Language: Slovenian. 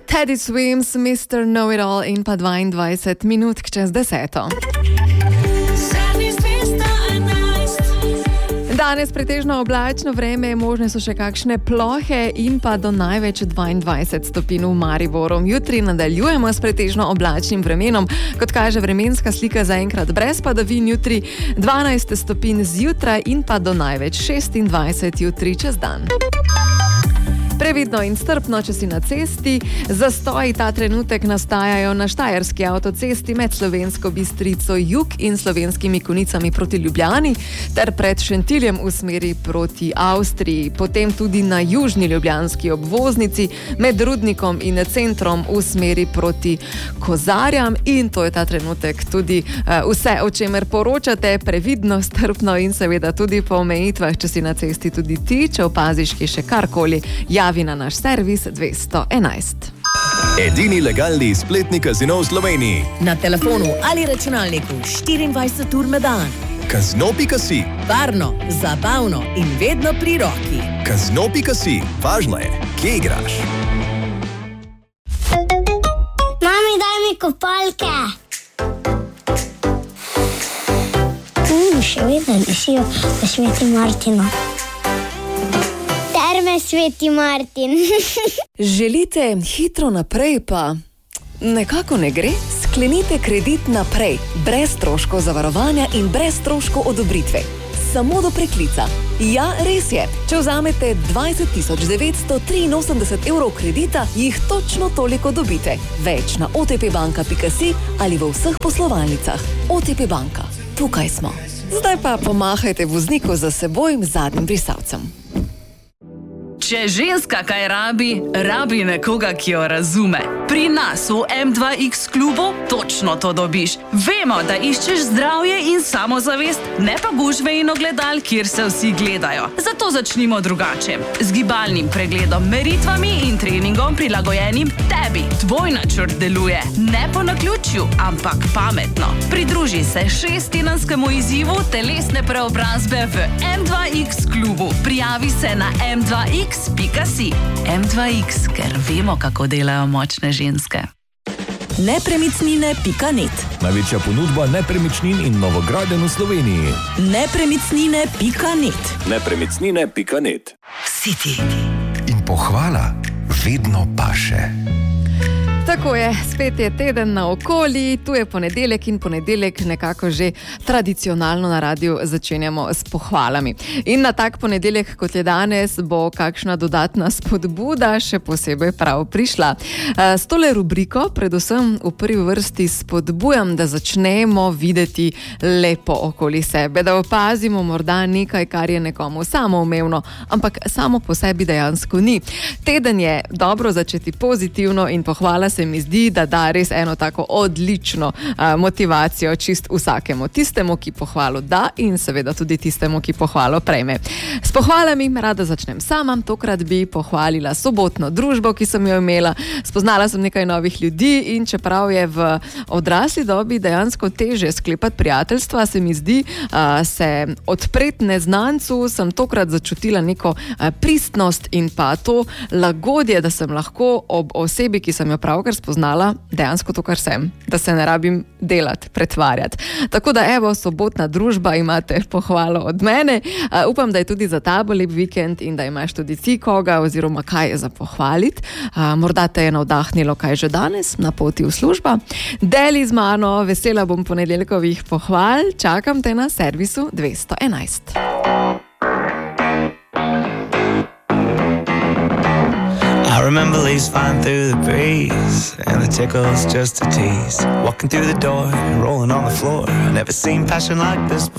Teddy Swims, Mr. Know-It-All in pa 22 minut čez 10. Danes pretežno oblačno vreme, možne so še kakšne plohe in pa do največ 22 stopinj v Mariboru. Jutri nadaljujemo s pretežno oblačnim vremenom. Kot kaže vremenska slika, zaenkrat brez padavin, jutri 12 stopinj zjutraj in pa do največ 26 jutri čez dan. Previdno in strpno, če si na cesti. Zastoji ta trenutek nastajajo na Štajerski avtocesti med Slovensko Bistrico jug in Slovenskimi Konicami proti Ljubljani ter pred Šentiljem v smeri proti Avstriji. Potem tudi na južni ljubljanski obvoznici med Rudnikom in centrom v smeri proti Kozarjam. In to je ta trenutek tudi vse, o čemer poročate. Previdno, strpno in seveda tudi po omejitvah, če si na cesti tudi ti, če opaziš ki še karkoli, javi na naš servis 211. Edini legalni spletni kazino v Sloveniji. Na telefonu ali računalniku 24 ur na dan. Kazino.si. Varno, zabavno in vedno pri roki. Kazino.si. Važno je, kje igraš. Mami, daj mi kopalke. Še vedno lisijo v Sveti Martinu. Terme Sveti Martin. Želite hitro naprej, pa nekako ne gre? Sklenite kredit naprej, brez stroškov zavarovanja in brez stroškov odobritve. Samo do preklica. Ja, res je. Če vzamete 20.983 evrov kredita, jih točno toliko dobite. Več na otpbanka.si ali v vseh poslovalnicah. OTP banka. Tukaj smo. Zdaj pa pomahajte vozniku za sebojim zadnjim brisalcem. Če ženska kaj rabi nekoga, ki jo razume. Pri nas v M2X klubu točno to dobiš. Vemo, da iščeš zdravje in samozavest, ne pa gužve in ogledal, kjer se vsi gledajo. Zato začnimo drugače. Z gibalnim pregledom, meritvami in treningom prilagojenim tebi. Tvoj načrt deluje. Ne po naključju, ampak pametno. Pridruži se 6-tedenskemu izzivu telesne preobrazbe v M2X klubu. Prijavi se na M2X.si. M2X, ker vemo, kako delajo močne ženske. Nepremicnine.net. Največja ponudba nepremičnin in novogradenj v Sloveniji. Nepremicnine.net. Nepremicnine.net. City. In pohvala vedno paše. Tako je, spet je teden na okoli, tu je ponedeljek in ponedeljek nekako že tradicionalno na radiju začenjamo s pohvalami. In na tak ponedeljek, kot je danes, bo kakšna dodatna spodbuda še posebej prav prišla. S tole rubriko predvsem v prvi vrsti spodbujam, da začnemo videti lepo okoli sebe, da opazimo morda nekaj, kar je nekomu samoumevno, ampak samo po sebi dejansko ni. Teden je dobro začeti pozitivno in pohvala se mi zdi, da da res eno tako odlično motivacijo čist vsakemu. Tistemu, ki pohvalo da in seveda tudi tistemu, ki pohvalo prejme. S pohvalami rada začnem sama. Tokrat bi pohvalila sobotno družbo, ki sem jo imela. Spoznala sem nekaj novih ljudi in čeprav je v odrasli dobi dejansko teže sklepati prijateljstva, se mi zdi, se odpreti neznancu, sem tokrat začutila neko pristnost in pa to lagodje, da sem lahko ob osebi, ki sem jo pravkar spoznala, dejansko to, kar sem, da se ne rabim delati, pretvarjati. Tako da evo, sobotna družba, imate pohvalo od mene. Upam, da je tudi za tabo lep vikend in da imaš tudi ti koga oziroma kaj je za pohvaliti. Morda te je navdahnilo kaj že danes na poti v služba. Deli z mano, vesela bom ponedeljkovih pohval. Čakam te na servisu 211. I remember leaves flying through the breeze and the tickles just a tease. Walking through the door and rolling on the floor. I've never seen passion like this before.